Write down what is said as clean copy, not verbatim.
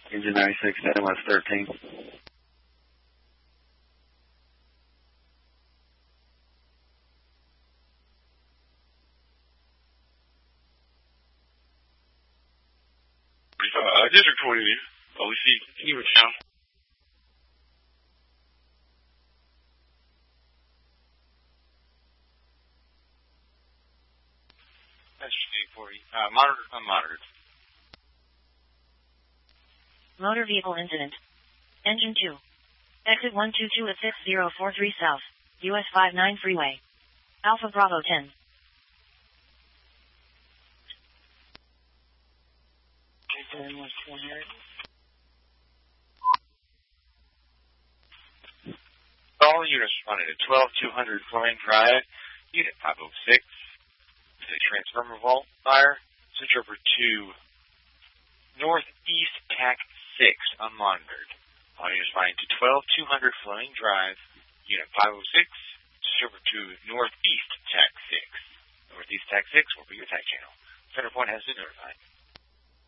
Engine 96, NMS 13. District 20, OC, English now. That's 40. Unmonitored. Motor vehicle incident. Engine 2. Exit 122 at 6043 South, US 59 Freeway. Alpha Bravo 10. All units responded at 12200 Flying Drive, Unit 506. It's a transformer vault fire. Switch over to Northeast TAC 6, unmonitored. All units responding to 12200 Flying Drive, Unit 506. Switch over to Northeast TAC 6. Northeast TAC 6 will be your TAC channel. Center point has been notified.